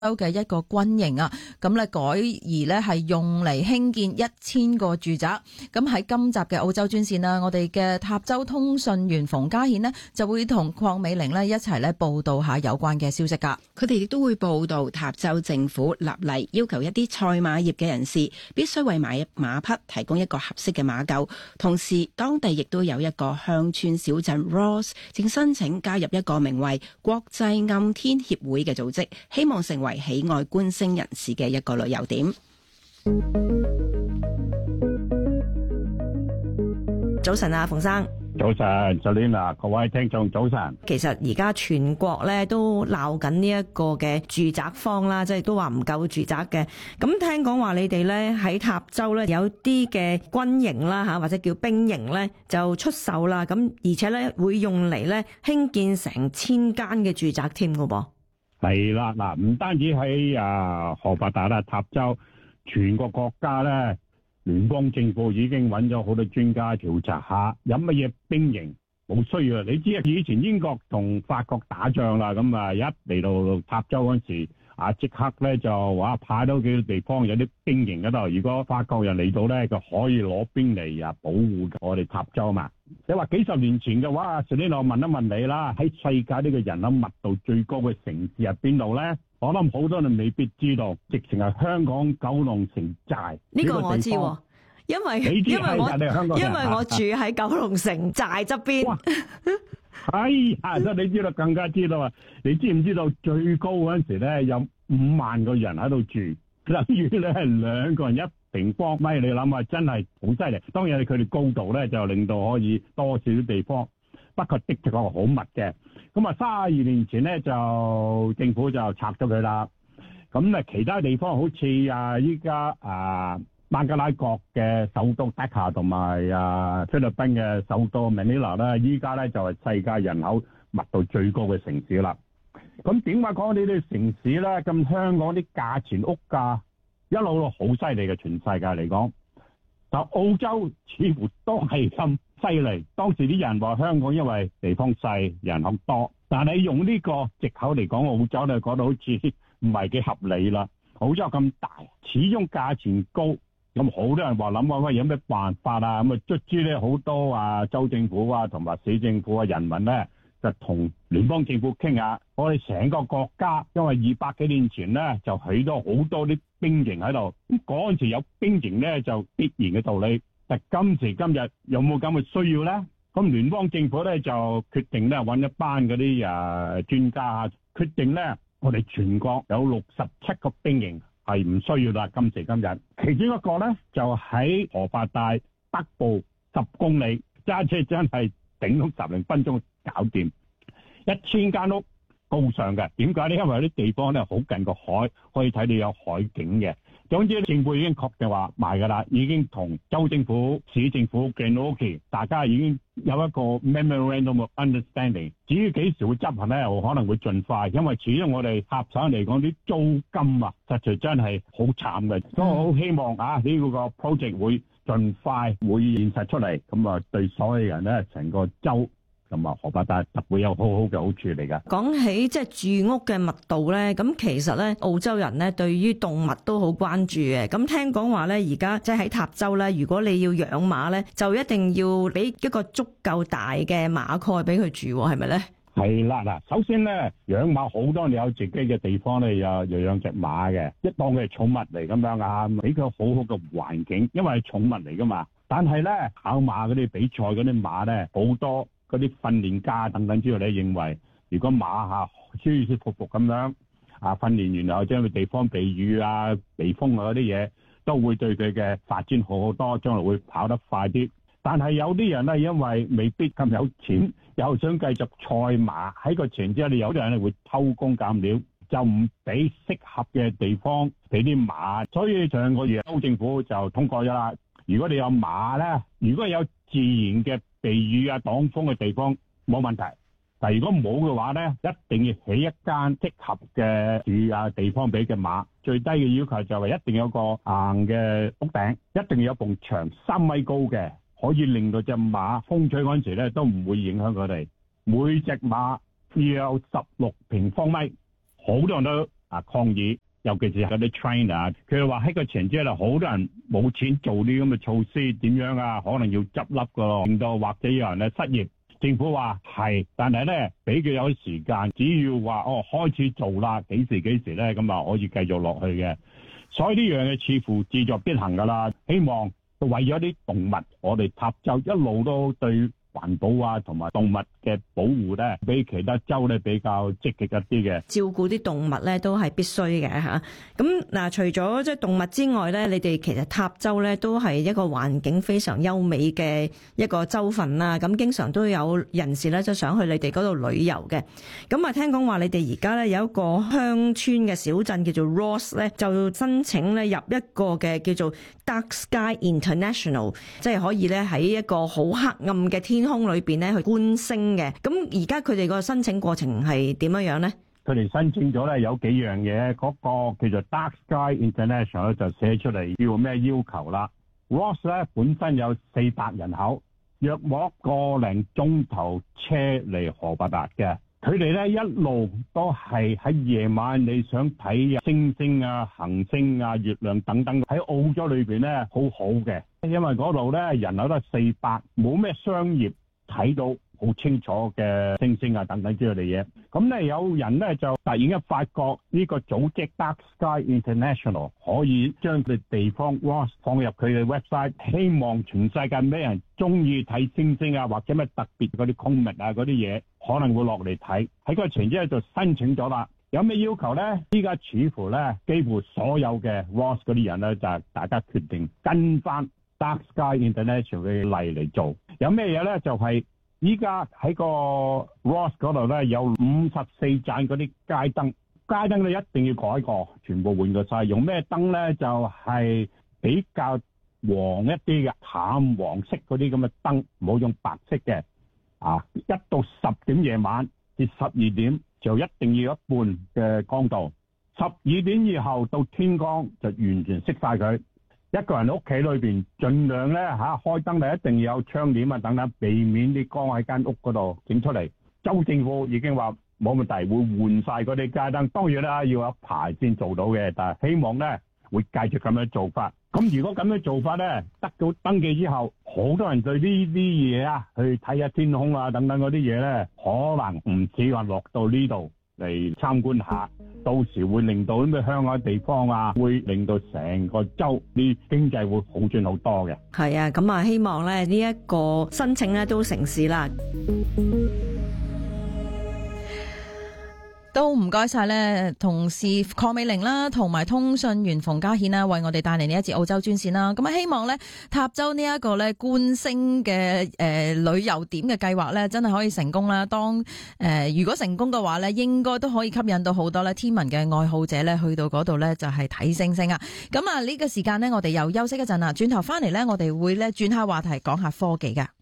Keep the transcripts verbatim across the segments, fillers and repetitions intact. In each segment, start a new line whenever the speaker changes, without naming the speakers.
嘅一個軍營啊，咁咧改而咧係用嚟興建一千個住宅。咁喺今集嘅澳洲專線啦，我哋嘅塔州通訊員馮家顯呢就會同鄺美玲呢一齊咧報道下有關嘅消息噶。
佢哋亦都會報道塔州政府立例要求一啲賽馬業嘅人士必須為買馬匹提供一個合適嘅馬廄，同時當地亦都有一個鄉村小鎮 Ross 正申請加入一個名為國際暗天協會嘅組織，希望成為喜愛觀星人士嘅一個旅遊點。早晨啊，馮生。
早晨 Selina， 各位聽眾早晨。
其實而家全國咧都鬧緊呢一個嘅住宅荒啦，即係都話唔夠住宅嘅。咁聽講話你哋咧喺塔州咧有啲嘅軍營啦吓，或者叫兵營咧就出售啦，咁而且咧會用嚟咧興建成千間嘅住宅添噶噃。
係啦，嗱，唔單止喺啊荷伯達啦，塔州全個國家咧，聯邦政府已經揾咗好多專家調查下，有乜嘢兵營冇需要。你知啊，以前英國同法國打仗啦，咁啊一嚟到塔州嗰時啊，即刻咧就話派到幾個地方有啲兵營嗰度。如果法國人嚟到咧，就可以攞兵嚟啊保護我哋塔州嘛。你話幾十年前嘅話，順便我問一問你啦，喺世界呢個人口密度最高嘅城市係邊度咧？我諗好多人未必知道，直情係香港九龍城寨。
呢個我知，因為因為我因為我住喺九龍城寨側邊。
哎呀，你知道更加知道啊！你知唔知道最高嗰陣時咧有五萬個人喺度住，等於咧係兩個人一平方米。你諗下，真係好犀利。當然佢哋高度咧就令到可以多少少地方，不過的確好密嘅。咁啊，三十二年前咧就政府就拆咗佢啦。咁啊，其他地方好似啊依家啊孟加拉國嘅首都達卡同埋啊菲律賓嘅首都 Manila 啦，依家咧就係世界人口密度最高嘅城市啦。咁點解講呢啲城市咧？咁香港啲價錢屋價一路都好犀利嘅，全世界嚟講，但澳洲似乎都係咁犀利。當時啲人話香港因為地方細人口多，但係用呢個藉口嚟講澳洲咧，覺得好似唔係幾合理啦。澳洲咁大，始終價錢高。咁好多人話諗話喂，有咩辦法啊？咁啊，卒之咧好多啊，州政府啊，同埋市政府啊，人民咧就同聯邦政府傾下，我哋成個國家，因為二百幾年前咧就起咗好多啲兵營喺度，咁嗰陣時有兵營咧就必然嘅道理。但今時今日有冇咁嘅需要咧？咁聯邦政府咧就決定咧揾一班嗰啲誒專家，決定咧我哋全國有六十七個兵營。係唔需要啦，今時今日。其中一個咧就喺荷伯大北部十公里，揸車真係頂到十零分鐘搞掂，一千間屋高尚嘅。點解咧？因為有啲地方咧好近個海，可以睇到有海景嘅。總之政府已經確定話賣㗎啦，已經同州政府、市政府嘅 Glenorchy 大家已經有一個 memorandum of understanding。至於幾時會執行咧，可能會盡快，因為始終我哋塔省嚟講啲租金啊，實在真係好慘嘅。所以我好希望啊，呢個 project 會盡快會現實出嚟，咁啊對所有人咧，成個州咁啊，荷伯大特會有好好嘅好處嚟㗎。
講起即係住屋嘅密度咧，咁其實咧澳洲人咧對於動物都好關注嘅。咁聽講話咧，而家即係喺塔州咧，如果你要養馬咧，就一定要俾一個足夠大嘅馬蓋俾佢住，係咪咧？
係啦，嗱，首先咧養馬好多你有自己嘅地方咧，又又養隻馬嘅，一當佢係寵物嚟咁樣啊，俾佢好好嘅環境，因為係寵物嚟噶嘛。但係咧考馬嗰啲比賽嗰啲馬咧，好多嗰啲訓練家等等之類咧，認為如果馬下舒舒服服咁樣啊訓練完，然後將佢地方避雨啊、避風啊嗰啲嘢，都會對佢嘅發展好好多，將來會跑得快啲。但係有啲人咧，因為未必咁有錢，又想繼續賽馬，喺個情之下，你有啲人咧會偷工減料，就唔俾適合嘅地方俾啲馬。所以上個月州政府就通過咗啦。如果你有馬咧，如果有自然嘅避雨啊、擋風嘅地方冇問題，但係如果冇嘅話咧，一定要起一間適合嘅住啊地方俾嘅馬。最低嘅要求就係一定有個硬嘅屋頂，一定要有埲牆三米高嘅，可以令到隻馬風吹嗰陣時咧都唔會影響佢哋。每隻馬要有十六平方米，好多人都啊抗議，尤其是嗰啲 trainer， 佢哋話喺個前之後，好多人冇錢做呢咁嘅措施，點樣啊？可能要執笠噶咯，令到或者有人咧失業。政府話係，但係咧俾佢有啲時間，只要話哦開始做啦，幾時幾時咧咁啊可以繼續落去嘅。所以呢樣嘢似乎志在必行噶啦。希望為咗啲動物，我哋塔州一路都對環保啊同埋動物嘅保護咧，比其他州咧比較積極一啲嘅。
照顧啲動物咧都係必須嘅嚇。咁嗱，除咗即係動物之外咧，你哋其實塔州咧都係一個環境非常優美嘅一個州份啦。咁經常都有人士咧就想去你哋嗰度旅遊嘅。咁啊，聽講話你哋而家咧有一個鄉村嘅小鎮叫做 Ross 咧，就申請咧入一個嘅叫做 Dark Sky International， 即係可以咧喺一個好黑暗嘅天空裏邊咧去觀星嘅。咁而家佢哋個申請過程係點樣樣咧？
佢哋申請咗咧有幾樣嘢，嗰、那個叫做 Dark Sky International 就寫出嚟要咩要求啦。Ross 咧本身有四百人口，約莫個零鐘頭車嚟荷伯達嘅。佢哋咧一路都係喺夜晚，你想睇星星啊、行星啊、月亮等等，喺澳洲裏邊咧好好嘅，因為嗰度咧人口都係四百，冇咩商業，睇到好清楚嘅星星啊等等之類嘅嘢。咁咧有人咧就突然間發覺呢個組織 Dark Sky International 可以將佢地方 Ross 放入佢嘅 website， 希望全世界咩人中意睇星星啊或者咩特別嗰啲 comet 啊嗰啲嘢可能會落嚟睇。喺個前之後就申請咗啦。有咩要求咧？依家似乎咧幾乎所有嘅 Ross 嗰啲人咧就係大家決定跟翻 Dark Sky International 嘅例嚟做。有咩嘢咧？就係依家喺個 Ross 嗰度咧有五十四盞嗰啲街燈，街燈咧一定要改過，全部換過晒。用咩燈咧？就係、是、比較黃一啲嘅淡黃色嗰啲咁嘅燈，唔好用白色嘅。啊，一到十點夜晚至十二點就一定要一半嘅光度，十二點以後到天光就完全熄晒佢。一個人屋企裏邊盡量咧嚇、啊、開燈咧，一定要有窗簾啊等等，避免啲光喺間屋嗰度整出嚟。州政府已經話冇問題，會換晒嗰啲街燈。當然啦，要有牌先做到嘅，但係希望咧會繼續咁樣做法。咁如果咁樣做法咧得到登記之後，好多人對呢啲嘢啊，去睇下天空啊等等嗰啲嘢咧，可能唔似話落到呢度嚟參觀下。到時會令到啲咩香港地方啊，會令到成個州啲經濟會好轉好多嘅。
係啊，咁啊，希望咧呢一個申請咧都成事啦。
都唔該晒咧，同事鄺美玲啦，同埋通訊員馮家顯啦，為我哋帶嚟呢一節澳洲專線啦。咁啊，希望咧塔州呢一個咧觀星嘅誒、呃、旅遊點嘅計劃咧，真係可以成功啦。當誒、呃、如果成功嘅話咧，應該都可以吸引到好多咧天文嘅愛好者咧去到嗰度咧，就係睇星星啊。咁啊，呢個時間咧，我哋又休息一陣啦。轉頭翻嚟咧，我哋會咧轉下話題，講下科技噶。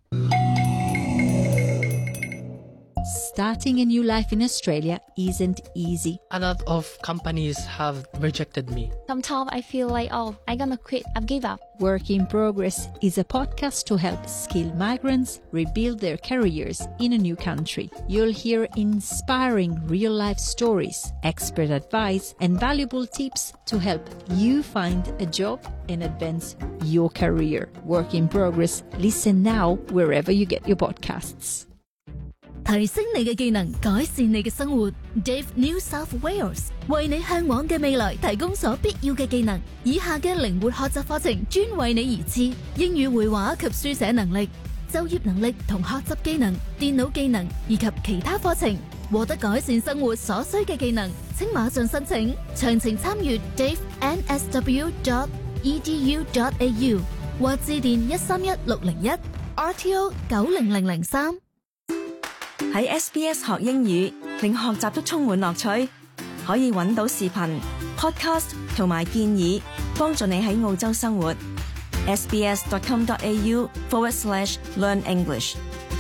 Starting a new life in Australia isn't easy.
A lot of companies have rejected me.
Sometimes I feel like, oh, I'm gonna quit, I've give up.
Work in Progress is a podcast to help skilled migrants rebuild their careers in a new country. You'll hear inspiring real-life stories, expert advice, and valuable tips to help you find a job and advance your career. Work in Progress. Listen now wherever you get your podcasts.
提升你嘅技能，改善你嘅生活。Dave New South Wales 為你向往嘅未來提供所必要嘅技能。以下嘅靈活學習課程專為你而設：英語會話及書寫能力、就業能力同學習技能、電腦技能以及其他課程，獲得改善生活所需嘅技能。請馬上申請，詳情參閱 dave n s w dot e d u dot a u 或致電一三一六零一 R T O 九零零零三。
喺 S B S 學英語，令學習都充滿樂趣。可以揾到視頻、podcast 同埋建議，幫助你喺澳洲生活。sbs dot com dot a u forward slash learn English。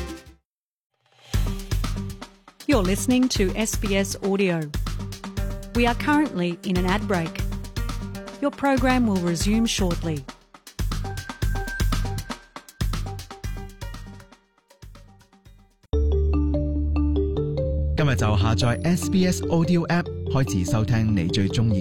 You're listening to S B S Audio. We are currently in an ad break. Your program will resume shortly.
今日就下載 S B S Audio App 開始收聽你最中意